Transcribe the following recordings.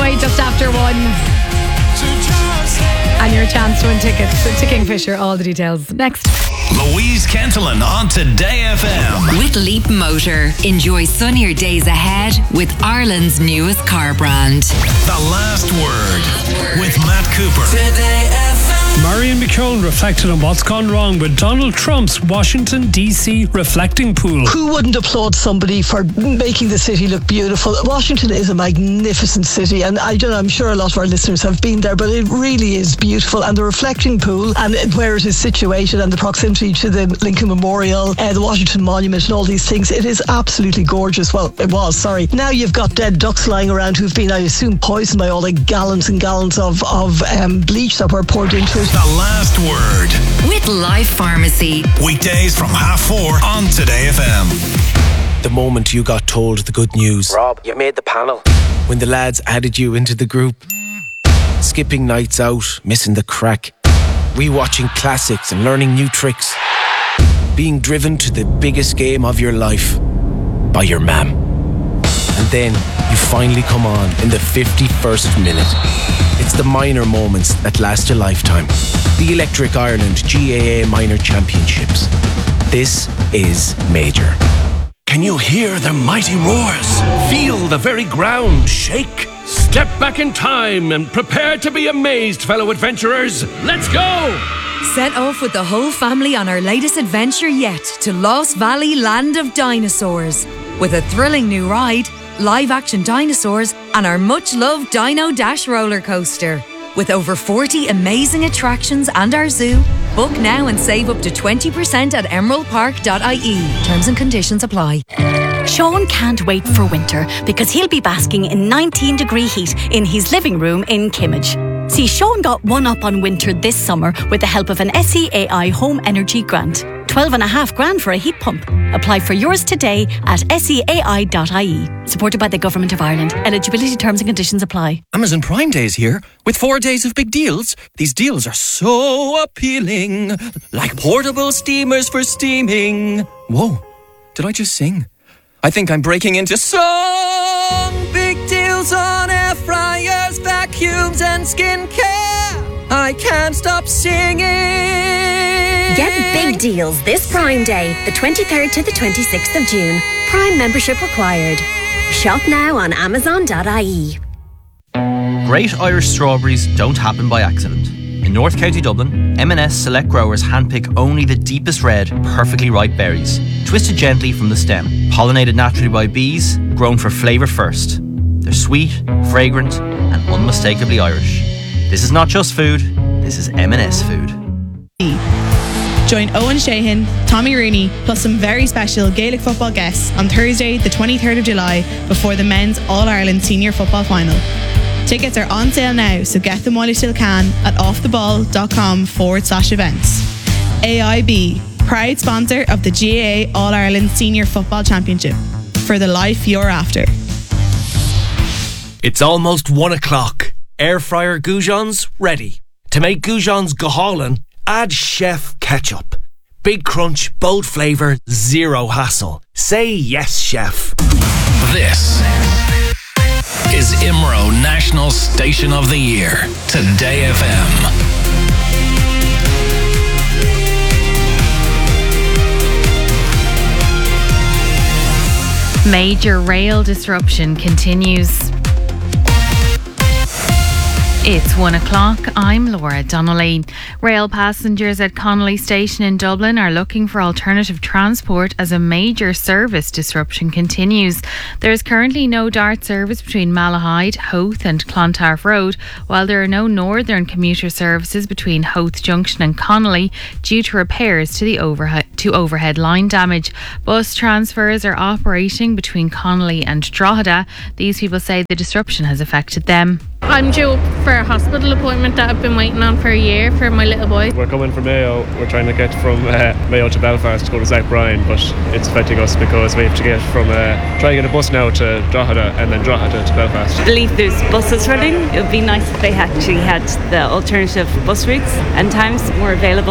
away just after 1. And your chance to win tickets to Kingfisher. All the details next. Louise Kentelin on Today FM. With Leap Motor, enjoy sunnier days ahead with Ireland's newest car brand. The Last Word with Matt Cooper. Today FM. Marion McKeown reflected on what's gone wrong with Donald Trump's Washington DC reflecting pool. Who wouldn't applaud somebody for making the city look beautiful? Washington is a magnificent city, and I'm sure a lot of our listeners have been there, but it really is beautiful. And the reflecting pool and where it is situated and the proximity to the Lincoln Memorial, the Washington Monument and all these things, it is absolutely gorgeous. Well, it was, sorry. Now you've got dead ducks lying around who've been, I assume, poisoned by all the gallons and gallons of bleach that were poured into it. The Last Word with Life Pharmacy. Weekdays from 4:30 on Today FM. The moment you got told the good news. Rob, you made the panel. When the lads added you into the group. Skipping nights out, missing the crack. Rewatching classics and learning new tricks. Being driven to the biggest game of your life by your mam. And then you finally come on in the 51st minute. It's the minor moments that last a lifetime. The Electric Ireland GAA Minor Championships. This is major. Can you hear the mighty roars? Feel the very ground shake? Step back in time and prepare to be amazed, fellow adventurers. Let's go! Set off with the whole family on our latest adventure yet to Lost Valley Land of Dinosaurs. With a thrilling new ride, live-action dinosaurs, and our much-loved Dino Dash roller coaster. With over 40 amazing attractions and our zoo, book now and save up to 20% at emeraldpark.ie. Terms and conditions apply. Sean can't wait for winter because he'll be basking in 19-degree heat in his living room in Kimmage. See, Sean got one up on winter this summer with the help of an SEAI Home Energy Grant. $12,500 for a heat pump. Apply for yours today at seai.ie. Supported by the Government of Ireland. Eligibility terms and conditions apply. Amazon Prime Day is here with 4 days of big deals. These deals are so appealing. Like portable steamers for steaming. Whoa, did I just sing? I think I'm breaking into song. Big deals on air fryers, vacuums and skincare. I can't stop singing. Get big deals this Prime Day, the 23rd to the 26th of June. Prime membership required. Shop now on amazon.ie. Great Irish strawberries don't happen by accident. In North County Dublin, M&S select growers handpick only the deepest red, perfectly ripe berries, twisted gently from the stem, pollinated naturally by bees, grown for flavour first. They're sweet, fragrant and unmistakably Irish. This is not just food, this is M&S food. Join Owen Shahan, Tommy Rooney, plus some very special Gaelic football guests on Thursday, the 23rd of July, before the men's All-Ireland Senior Football Final. Tickets are on sale now, so get them while you still can at offtheball.com/events. AIB, proud sponsor of the GAA All-Ireland Senior Football Championship. For the life you're after. It's almost 1 o'clock. Air fryer goujons ready. To make goujons gohalin, add chef ketchup. Big crunch, bold flavour, zero hassle. Say yes, chef. This is IMRO National Station of the Year. Today FM. Major rail disruption continues. It's 1 o'clock. I'm Laura Donnelly. Rail passengers at Connolly Station in Dublin are looking for alternative transport as a major service disruption continues. There is currently no DART service between Malahide, Howth and Clontarf Road, while there are no northern commuter services between Howth Junction and Connolly due to repairs to the overhead line damage. Bus transfers are operating between Connolly and Drogheda. These people say the disruption has affected them. I'm due for a hospital appointment that I've been waiting on for a year for my little boy. We're coming from Mayo. We're trying to get from Mayo to Belfast to go to Zach Bryan, but it's affecting us because we have to get from try to get a bus now to Drogheda and then Drogheda to Belfast. I believe there's buses running. It would be nice if they actually had the alternative bus routes and times more available.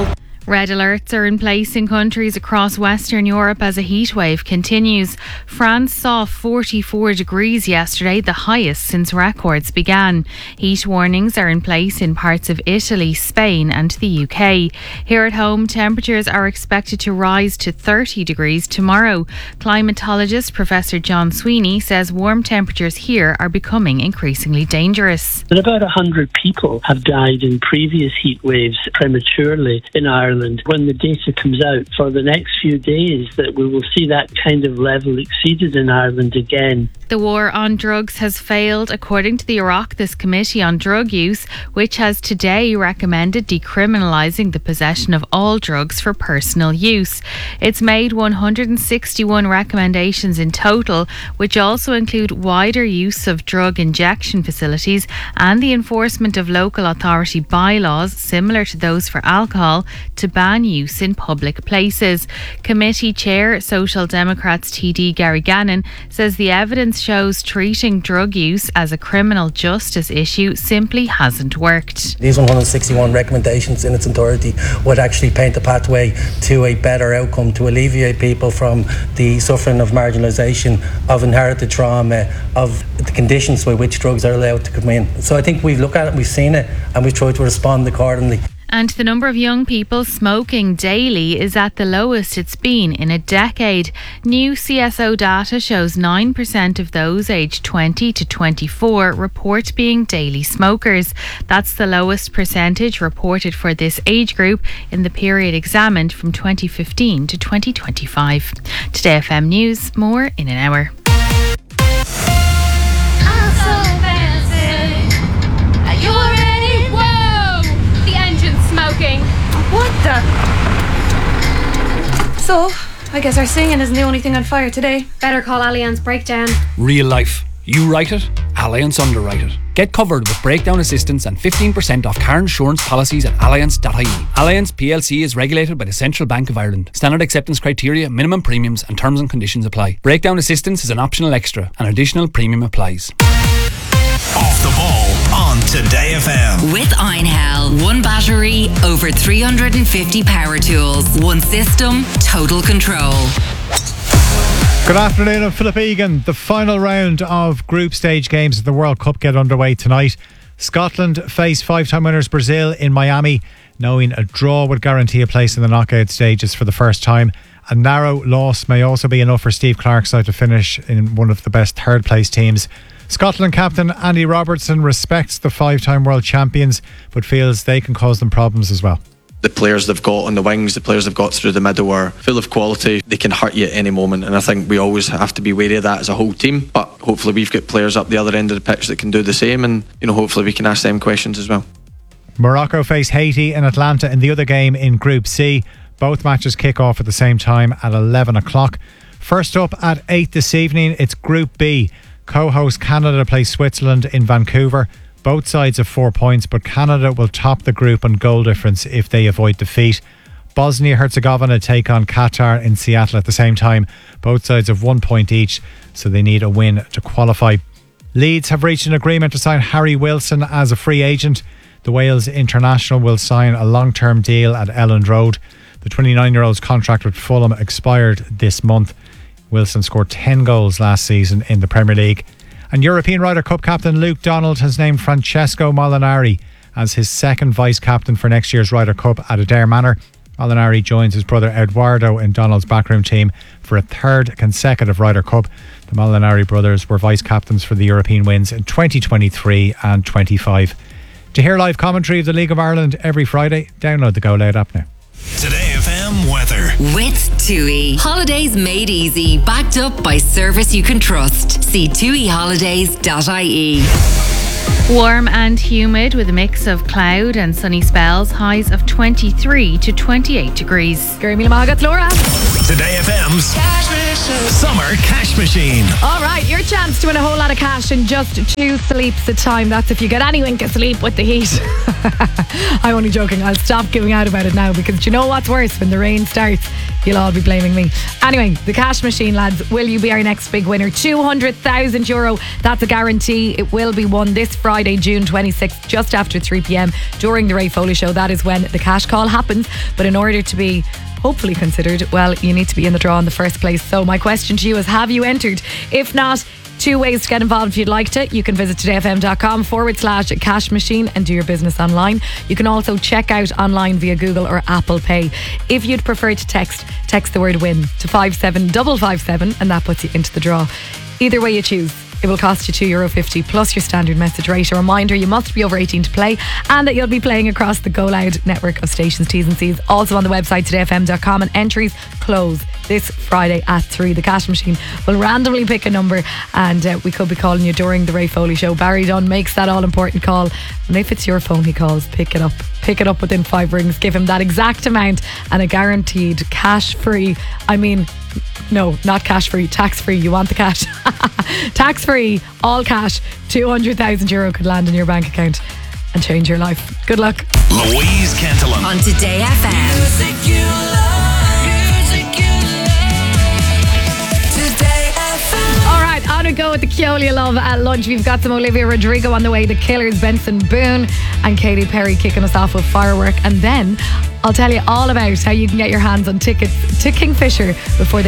Red alerts are in place in countries across Western Europe as a heatwave continues. France saw 44 degrees yesterday, the highest since records began. Heat warnings are in place in parts of Italy, Spain and the UK. Here at home, temperatures are expected to rise to 30 degrees tomorrow. Climatologist Professor John Sweeney says warm temperatures here are becoming increasingly dangerous. But about 100 people have died in previous heat waves prematurely in Ireland. When the data comes out for the next few days, that we will see that kind of level exceeded in Ireland again. The war on drugs has failed, according to the Oireachtas Committee on Drug Use, which has today recommended decriminalising the possession of all drugs for personal use. It's made 161 recommendations in total, which also include wider use of drug injection facilities and the enforcement of local authority bylaws, similar to those for alcohol, to ban use in public places. Committee Chair, Social Democrats TD Gary Gannon, says the evidence shows treating drug use as a criminal justice issue simply hasn't worked. These 161 recommendations in its entirety would actually paint the pathway to a better outcome, to alleviate people from the suffering of marginalisation, of inherited trauma, of the conditions by which drugs are allowed to come in. So I think we've looked at it, we've seen it, and we've tried to respond accordingly. And the number of young people smoking daily is at the lowest it's been in a decade. New CSO data shows 9% of those aged 20 to 24 report being daily smokers. That's the lowest percentage reported for this age group in the period examined from 2015 to 2025. Today FM News, more in an hour. What the? So, I guess our singing isn't the only thing on fire today. Better call Allianz Breakdown. Real life. You write it, Allianz underwrite it. Get covered with breakdown assistance and 15% off car insurance policies at allianz.ie. Allianz PLC is regulated by the Central Bank of Ireland. Standard acceptance criteria, minimum premiums and terms and conditions apply. Breakdown assistance is an optional extra. An additional premium applies. Off the ball on Today FM. With Einhell, one battery, over 350 power tools, one system, total control. Good afternoon, I'm Philip Egan. The final round of group stage games of the World Cup get underway tonight. Scotland face five-time winners Brazil in Miami, knowing a draw would guarantee a place in the knockout stages for the first time. A narrow loss may also be enough for Steve Clarke's side to finish in one of the best third-place teams. Scotland captain Andy Robertson respects the five-time world champions, but feels they can cause them problems as well. The players they've got on the wings, the players they've got through the middle are full of quality. They can hurt you at any moment, and I think we always have to be wary of that as a whole team. But hopefully we've got players up the other end of the pitch that can do the same, and hopefully we can ask them questions as well. Morocco face Haiti in Atlanta in the other game in Group C. Both matches kick off at the same time at 11 o'clock. First up at 8 this evening, it's Group B. Co-host Canada play Switzerland in Vancouver. Both sides have 4 points, but Canada will top the group on goal difference if they avoid defeat. Bosnia-Herzegovina take on Qatar in Seattle at the same time. Both sides have 1 point each, so they need a win to qualify. Leeds have reached an agreement to sign Harry Wilson as a free agent. The Wales international will sign a long-term deal at Elland Road. The 29-year-old's contract with Fulham expired this month. Wilson scored 10 goals last season in the Premier League. And European Ryder Cup captain Luke Donald has named Francesco Molinari as his second vice-captain for next year's Ryder Cup at Adare Manor. Molinari joins his brother Eduardo in Donald's backroom team for a third consecutive Ryder Cup. The Molinari brothers were vice-captains for the European wins in 2023 and 25. To hear live commentary of the League of Ireland every Friday, download the Go Loud app now. Today FM weather. With TUI. Holidays made easy. Backed up by service you can trust. See tuiholidays.ie. Warm and humid with a mix of cloud and sunny spells. Highs of 23 to 28 degrees. Gary Milamagat, Laura. Today FM's Summer Cash Machine. All right, your chance to win a whole lot of cash in just 2 sleeps a time. That's if you get any wink of sleep with the heat. I'm only joking. I'll stop giving out about it now, because do you know what's worse? When the rain starts, you'll all be blaming me. Anyway, the cash machine, lads. Will you be our next big winner? €200,000. That's a guarantee. It will be won this Friday, June 26th, just after 3 p.m. during the Ray Foley Show. That is when the cash call happens. But in order to be hopefully considered, well, you need to be in the draw in the first place. So my question to you is, have you entered? If not, 2 ways to get involved if you'd like to. You can visit todayfm.com/cash machine and do your business online. You can also check out online via Google or Apple Pay. If you'd prefer to text the word WIN to 57557 and that puts you into the draw. Either way you choose, it will cost you €2.50 plus your standard message rate. A reminder, you must be over 18 to play, and that you'll be playing across the Go Loud network of stations. T's and C's also on the website todayfm.com, and entries close this Friday at 3. The cash machine will randomly pick a number, and we could be calling you during the Ray Foley Show. Barry Dunn makes that all important call, and if it's your phone he calls, pick it up within 5 rings. Give him that exact amount and a guaranteed cash free, no, not cash free, tax free. You want the cash. Tax free, all cash, €200,000 could land in your bank account and change your life. Good luck. Louise Cantillon on Today FM. All right, on we go with the Keolia Love at lunch. We've got some Olivia Rodrigo on the way, the Killers, Benson Boone, and Katy Perry kicking us off with Firework. And then I'll tell you all about how you can get your hands on tickets to Kingfisher before they